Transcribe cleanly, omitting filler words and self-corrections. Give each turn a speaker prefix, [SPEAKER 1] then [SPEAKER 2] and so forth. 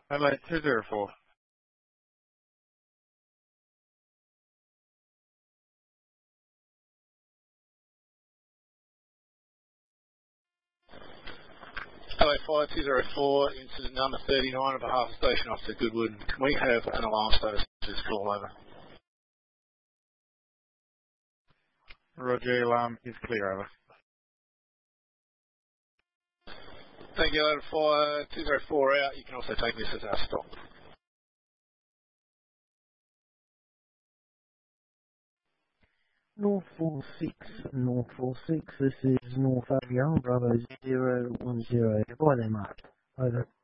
[SPEAKER 1] Adelaide 204.
[SPEAKER 2] Adelaide Flight 204, incident number 39 on behalf of Station Officer Goodwood. Can we have an alarm status call over?
[SPEAKER 1] Roger, alarm is clear, over.
[SPEAKER 2] Thank you, Adelaide Flight 204 out. You can also take this as our stop.
[SPEAKER 3] North 46, this is North Avion, Bravo 010. Goodbye there, Mark. Over.